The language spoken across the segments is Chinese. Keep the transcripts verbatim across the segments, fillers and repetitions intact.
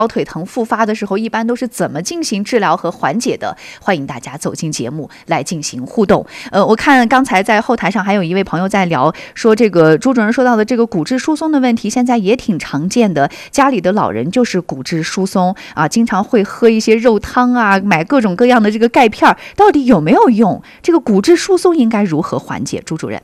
腰腿疼复发的时候，一般都是怎么进行治疗和缓解的？欢迎大家走进节目来进行互动。呃，我看刚才在后台上还有一位朋友在聊，说这个朱主任说到的这个骨质疏松的问题，现在也挺常见的。家里的老人就是骨质疏松啊，经常会喝一些肉汤啊，买各种各样的这个钙片，到底有没有用？这个骨质疏松应该如何缓解？朱主任。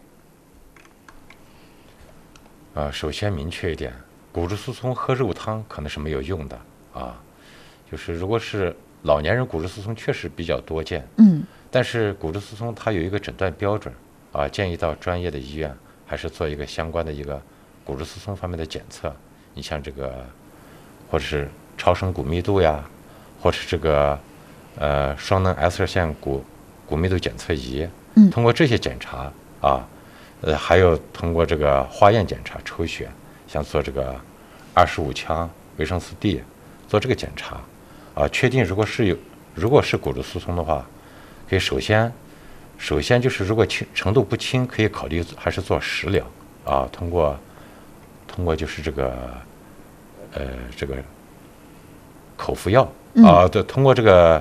呃，首先明确一点，骨质疏松喝肉汤可能是没有用的啊。就是如果是老年人骨质疏松确实比较多见， 嗯， 但是骨质疏松它有一个诊断标准啊，建议到专业的医院还是做一个相关的一个骨质疏松方面的检测。你像这个，或者是超声骨密度呀，或者是这个呃双能 X 射线骨骨密度检测仪， 嗯， 通过这些检查啊。呃，还有通过这个化验检查、抽血，像做这个二十五羟维生素 D， 做这个检查，啊，确定如果是有如果是骨质疏松的话，可以首先首先就是如果轻程度不轻，可以考虑还是做食疗啊，通过通过就是这个呃这个口服药啊，对，通过这个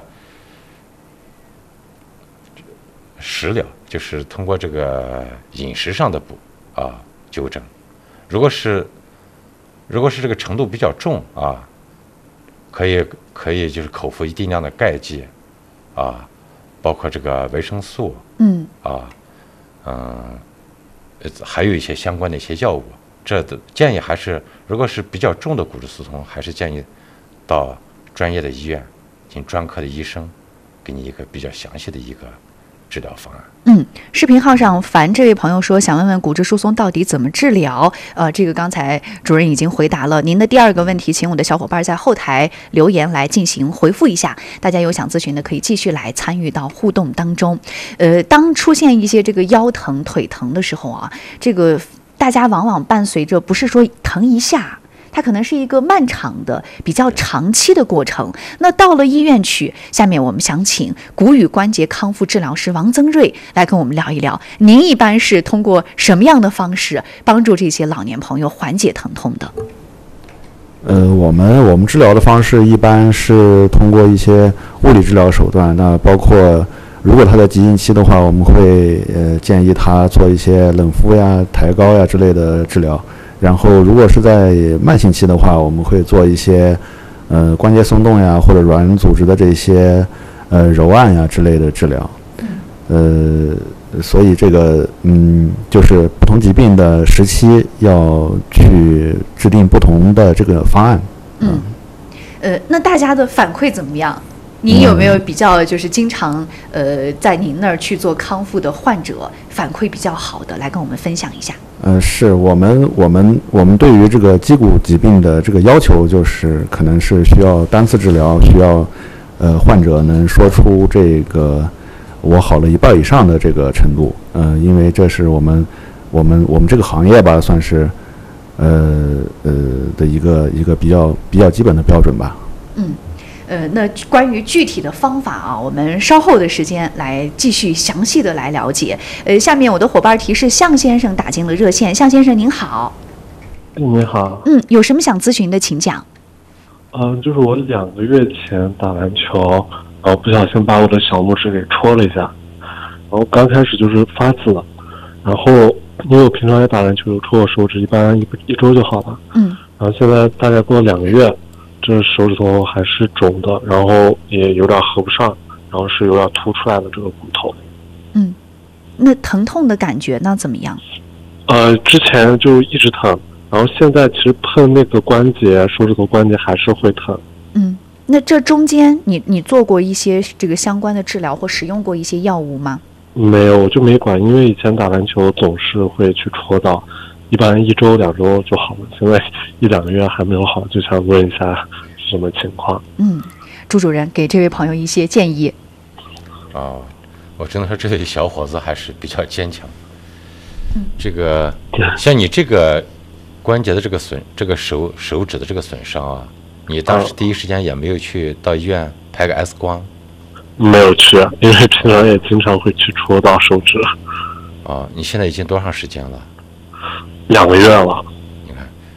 食疗。就是通过这个饮食上的补啊纠正，如果是如果是这个程度比较重啊，可以可以就是口服一定量的钙剂啊，包括这个维生素， 嗯啊嗯、呃，还有一些相关的一些药物。这的建议还是，如果是比较重的骨质疏松，还是建议到专业的医院，请专科的医生给你一个比较详细的一个治疗方案。 嗯，视频号上凡这位朋友说，想问问骨质疏松到底怎么治疗？呃，这个刚才主任已经回答了。您的第二个问题，请我的小伙伴在后台留言来进行回复一下。大家有想咨询的，可以继续来参与到互动当中。呃，当出现一些这个腰疼、腿疼的时候啊，这个大家往往伴随着不是说疼一下。它可能是一个漫长的、比较长期的过程。那到了医院去，下面我们想请骨与关节康复治疗师王增瑞来跟我们聊一聊，您一般是通过什么样的方式帮助这些老年朋友缓解疼痛的？ 呃，我们我们治疗的方式一般是通过一些物理治疗手段，那包括如果他在急性期的话，我们会呃建议他做一些冷敷呀、抬高呀之类的治疗。然后，如果是在慢性期的话，我们会做一些，呃，关节松动呀，或者软组织的这些，呃，揉按呀之类的治疗。呃，所以这个，嗯，就是不同疾病的时期要去制定不同的这个方案。 嗯，呃，那大家的反馈怎么样？您有没有比较就是经常呃在您那儿去做康复的患者反馈比较好的，来跟我们分享一下？ 呃，是我们我们我们对于这个肌骨疾病的这个要求，就是可能是需要单次治疗，需要呃患者能说出这个我好了一半以上的这个程度。嗯、呃，因为这是我们我们我们这个行业吧，算是呃呃的一个一个比较比较基本的标准吧。 嗯。呃，那关于具体的方法啊，我们稍后的时间来继续详细的来了解。呃，下面我的伙伴提示向先生打进了热线，向先生您好。 你好。 嗯，有什么想咨询的，请讲。 嗯、呃，就是我两个月前打篮球，然后不小心把我的小拇指给戳了一下，然后刚开始就是发紫了，然后因为我平常也打篮球，有戳我手指，一般一一周就好了。 嗯。 然后现在大概过了两个月。这手指头还是肿的，然后也有点合不上，然后是有点凸出来的这个骨头。 嗯，那疼痛的感觉那怎么样？ 呃，之前就一直疼，然后现在其实碰那个关节，手指头关节还是会疼。 嗯，那这中间你你做过一些这个相关的治疗或使用过一些药物吗？ 没有，我就没管，因为以前打篮球总是会去戳到。一般一周两周就好了，现在一两个月还没有好，就想问一下是什么情况。 嗯，朱主任给这位朋友一些建议。 哦，我只能说这位小伙子还是比较坚强。嗯，这个像你这个关节的这个损，这个手手指的这个损伤啊，你当时第一时间也没有去到医院拍个 X 光？ 没有去，因为平常也经常会去戳到手指。 哦，你现在已经多长时间了？ 两个月了。 你看，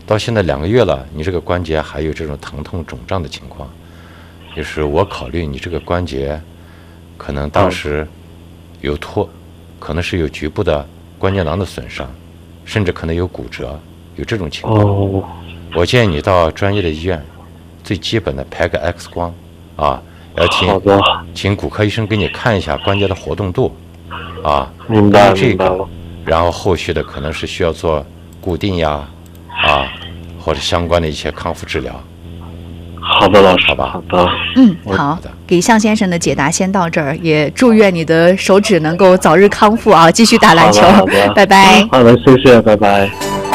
到现在两个月了，你这个关节还有这种疼痛肿胀的情况，就是我考虑你这个关节可能当时有脱，可能是有局部的关节囊的损伤，甚至可能有骨折，有这种情况。 哦， 我建议你到专业的医院，最基本的拍个 X 光，啊，要请请骨科医生给你看一下关节的活动度，啊， 明白这个明白了。 然后后续的可能是需要做固定呀，啊，或者相关的一些康复治疗。 好的，老师， 好吧， 好的， 嗯，好好的， 给向先生的解答先到这儿，也祝愿你的手指能够早日康复啊，继续打篮球好的好的， 拜拜。 好的，谢谢，拜拜。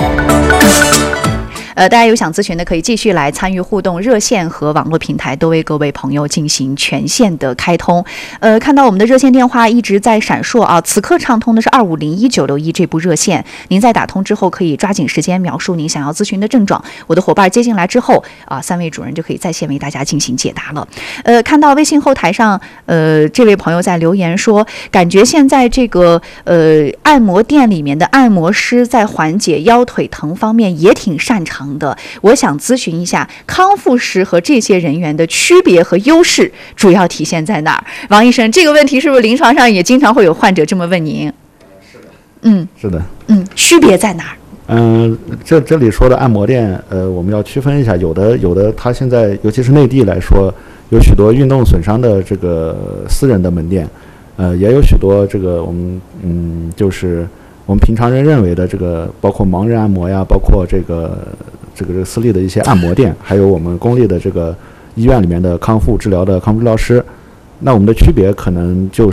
呃，大家有想咨询的，可以继续来参与互动，热线和网络平台都为各位朋友进行全线的开通。呃，看到我们的热线电话一直在闪烁啊，此刻畅通的是二五零一九六一这部热线，您在打通之后可以抓紧时间描述您想要咨询的症状，我的伙伴接进来之后啊，三位主任就可以在线为大家进行解答了。呃，看到微信后台上，呃，这位朋友在留言说，感觉现在这个呃按摩店里面的按摩师在缓解腰腿疼方面也挺擅长的，我想咨询一下，康复师和这些人员的区别和优势主要体现在哪儿？王医生，这个问题是不是临床上也经常会有患者这么问您？ 是的， 嗯， 是的， 嗯，区别在哪儿？ 嗯，这这里说的按摩店，呃，我们要区分一下，有的有的，它现在尤其是内地来说，有许多运动损伤的这个私人的门店，呃，也有许多这个我们嗯，就是我们平常人认为的这个，包括盲人按摩呀，包括这个这个这个私立的一些按摩店，还有我们公立的这个医院里面的康复治疗的康复治疗师。那我们的区别可能就是，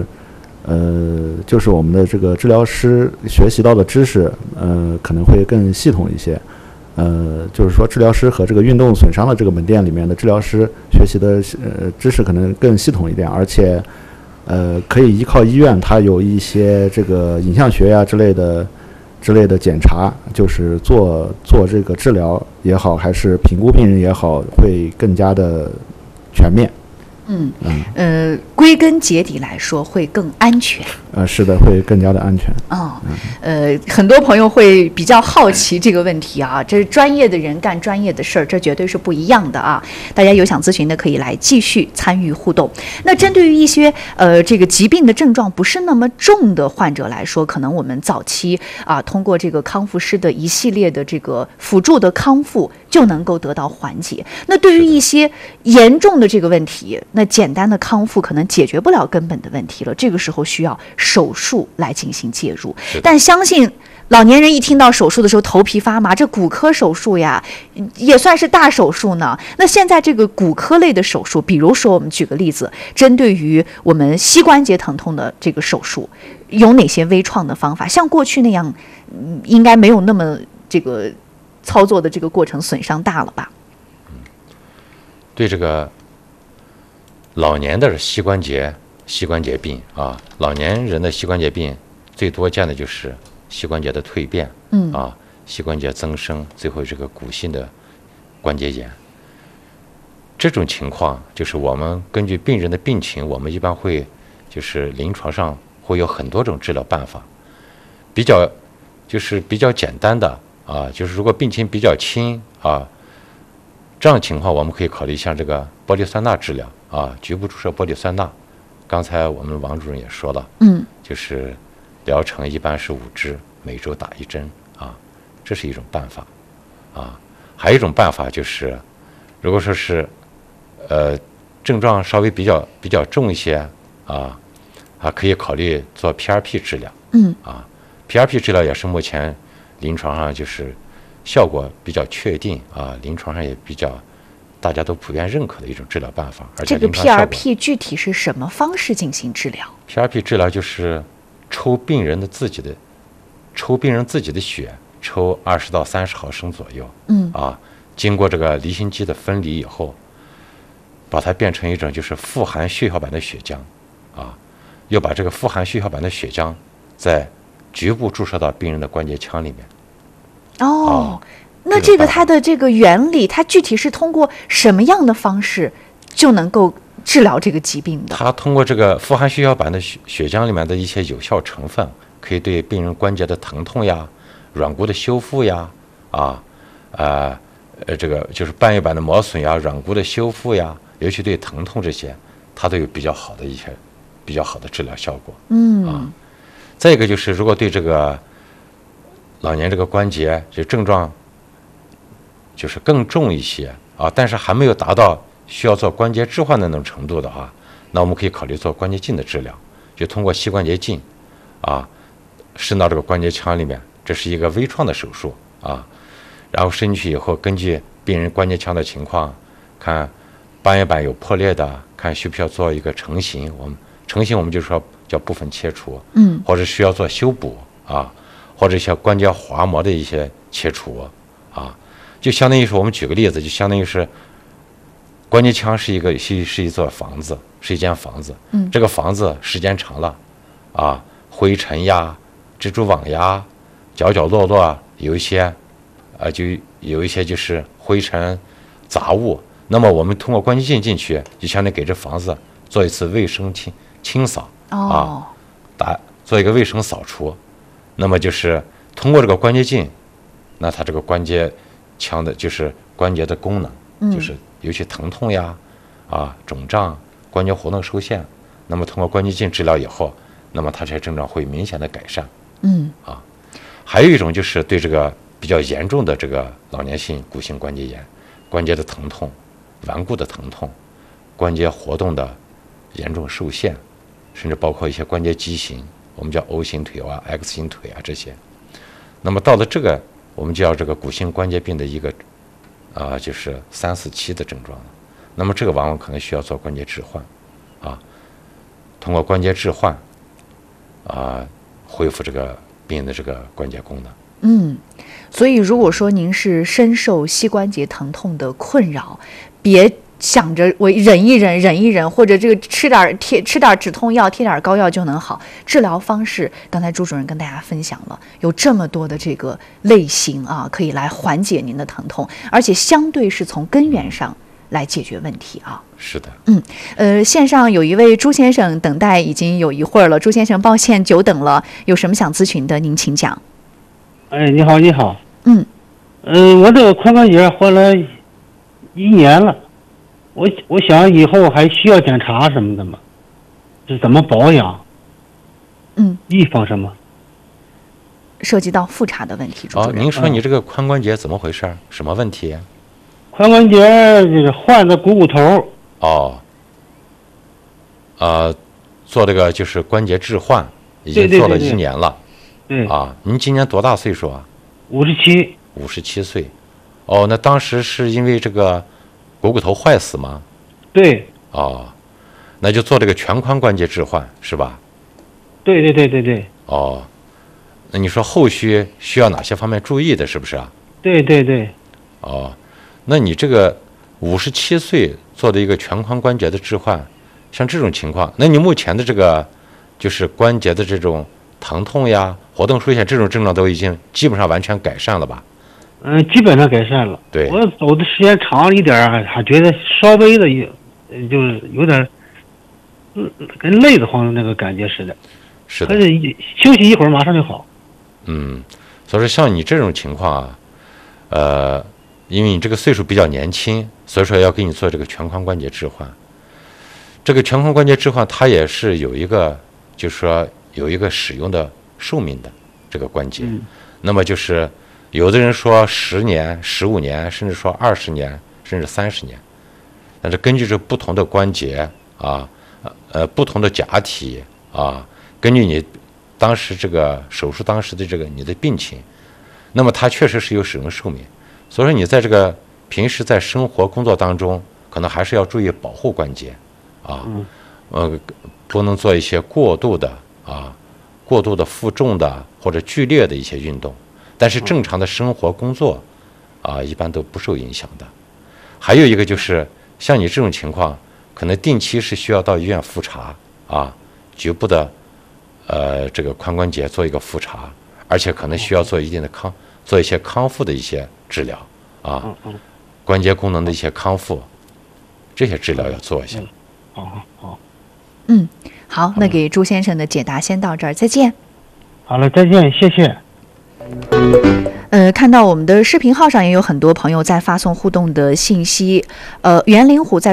呃，就是我们的这个治疗师学习到的知识，呃，可能会更系统一些。呃，就是说治疗师和这个运动损伤的这个门店里面的治疗师学习的呃知识可能更系统一点，而且，呃，可以依靠医院，它有一些这个影像学呀之类的之类的检查，就是做做这个治疗也好，还是评估病人也好，会更加的全面。 嗯呃，归根结底来说会更安全。 呃，是的，会更加的安全。 哦，呃，很多朋友会比较好奇这个问题啊，这是专业的人干专业的事儿，这绝对是不一样的啊。大家有想咨询的，可以来继续参与互动。那针对于一些呃这个疾病的症状不是那么重的患者来说，可能我们早期啊通过这个康复师的一系列的这个辅助的康复就能够得到缓解。那对于一些严重的这个问题，那简单的康复可能解决不了根本的问题了，这个时候需要手术来进行介入。但相信老年人一听到手术的时候头皮发麻，这骨科手术呀也算是大手术呢。那现在这个骨科类的手术，比如说我们举个例子，针对于我们膝关节疼痛的这个手术，有哪些微创的方法？像过去那样，嗯，应该没有那么这个操作的这个过程损伤大了吧？ 嗯，对这个老年的膝关节膝关节病啊，老年人的膝关节病最多见的就是膝关节的蜕变，嗯啊，膝关节增生，最后这个骨性的关节炎。这种情况就是我们根据病人的病情，我们一般会就是临床上会有很多种治疗办法，比较就是比较简单的啊，就是如果病情比较轻啊，这样情况我们可以考虑像这个玻璃酸钠治疗啊，局部注射玻璃酸钠。刚才我们王主任也说了，嗯，就是疗程一般是五支，每周打一针啊，这是一种办法啊。还有一种办法就是，如果说是呃症状稍微比较比较重一些啊，啊可以考虑做 P R P 治疗，嗯啊 ，P R P 治疗也是目前临床上就是效果比较确定啊，临床上也比较大家都普遍认可的一种治疗办法。而且这个 P R P 具体是什么方式进行治疗 ？P R P 治疗就是抽病人的自己的抽病人自己的血，抽二十到三十毫升左右，嗯啊，经过这个离心机的分离以后，把它变成一种就是富含血小板的血浆，啊，又把这个富含血小板的血浆在局部注射到病人的关节腔里面。 哦，啊、那这个它的这个原理，它具体是通过什么样的方式就能够治疗这个疾病的？ 它通过这个富含血小板的血血浆里面的一些有效成分，可以对病人关节的疼痛呀、软骨的修复呀，啊， 呃呃这个就是半月板的磨损呀、软骨的修复呀，尤其对疼痛这些，它都有比较好的一些比较好的治疗效果。 嗯啊，再一个就是如果对这个老年这个关节就症状就是更重一些啊，但是还没有达到需要做关节置换的那种程度的话，那我们可以考虑做关节镜的治疗，就通过膝关节镜啊伸到这个关节腔里面，这是一个微创的手术啊，然后伸进去以后，根据病人关节腔的情况，看半月板有破裂的，看需不需要做一个成型，我们成型我们就说叫部分切除， 嗯， 或者需要做修补啊，或者一些关节滑膜的一些切除啊，就相当于是我们举个例子，就相当于是关节腔是一个是是一座房子，是一间房子， 嗯， 这个房子时间长了啊，灰尘呀、蜘蛛网呀、角角落落有一些啊，就有一些就是灰尘杂物，那么我们通过关节镜进去，就相当于给这房子做一次卫生清清扫啊， 哦， 打做一个卫生扫除，那么就是通过这个关节镜，那它这个关节腔的就是关节的功能， 嗯就是尤其疼痛呀、啊肿胀、关节活动受限，那么通过关节镜治疗以后，那么它这些症状会明显的改善。 嗯还有一种就是对这个比较严重的这个老年性骨性关节炎，关节的疼痛、顽固的疼痛、关节活动的严重受限，甚至包括一些关节畸形，我们叫 O 型腿啊、X 型腿啊这些。那么到了这个，我们就要这个骨性关节病的一个啊、呃，就是三四期的症状了。那么这个往往可能需要做关节置换，啊，通过关节置换啊、呃，恢复这个病人的这个关节功能。 嗯，所以如果说您是深受膝关节疼痛的困扰，别想着我忍一忍忍一忍，或者这个吃点贴吃点止痛药贴点膏药就能好。治疗方式刚才朱主任跟大家分享了，有这么多的这个类型啊，可以来缓解您的疼痛，而且相对是从根源上来解决问题啊。 是的， 嗯，呃，线上有一位朱先生等待已经有一会儿了，朱先生抱歉久等了，有什么想咨询的您请讲。 哎，你好，你好。 嗯， 嗯、呃，我这个髋关节换了一年了，我我想以后还需要检查什么的吗？是怎么保养？ 嗯， 预防什么？ 涉及到复查的问题，朱主哦， 任。 您说你这个髋关节怎么回事？什么问题？ 髋关节就是换的股骨头。 哦，呃，做这个就是关节置换，已经对对对做了对一年了。 对， 啊，您今年多大岁数啊？ 五十七。 五十七岁。哦，那当时是因为这个股骨头坏死吗？ 对， 哦，那就做这个全髋关节置换是吧？ 对对对对对哦，那你说后续需要哪些方面注意的，是不是啊？ 对对对。 哦，那你这个五十七岁做的一个全髋关节的置换，像这种情况，那你目前的这个就是关节的这种疼痛呀、活动受限这种症状都已经基本上完全改善了吧？ 嗯，基本上改善了。 对， 我走的时间长了一点，还还觉得稍微的有，就是有点，嗯，跟累得慌的那个感觉似的。 是的。 可是休息一会儿马上就好。 嗯，所以说像你这种情况啊，呃，因为你这个岁数比较年轻，所以说要给你做这个全髋关节置换。这个全髋关节置换它也是有一个，就是说有一个使用的寿命的这个关节。 嗯、 那么就是有的人说十年、十五年，甚至说二十年，甚至三十年。但是根据这不同的关节啊，呃，不同的假体啊，根据你当时这个手术当时的这个你的病情，那么它确实是有使用寿命。所以说你在这个平时在生活工作当中，可能还是要注意保护关节啊，呃，不能做一些过度的啊、过度的负重的或者剧烈的一些运动。但是正常的生活工作啊，一般都不受影响的。还有一个就是像你这种情况，可能定期是需要到医院复查啊，局部的呃这个髋关节做一个复查，而且可能需要做一定的康做一些康复的一些治疗啊，关节功能的一些康复，这些治疗要做一下。 好好。 嗯，好，那给朱先生的解答先到这儿，再见。 好了，再见，谢谢。 呃，看到我们的视频号上也有很多朋友在发送互动的信息。呃，袁灵虎在